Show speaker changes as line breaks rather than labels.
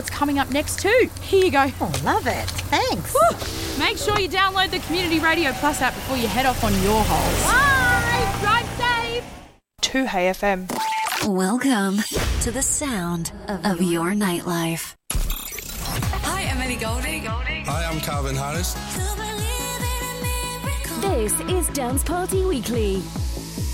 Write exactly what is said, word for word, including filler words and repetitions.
It's coming up next too. Here you go.
Oh, love it. Thanks.
Woo. Make sure you download the Community Radio Plus app before you head off on your holes.
Bye.
Drive safe.
two Hey F M.
Welcome to the sound of, of your nightlife.
Hi, I'm Ellie Goulding.
Hi, I'm Calvin Harris.
This is Dance Party Weekly.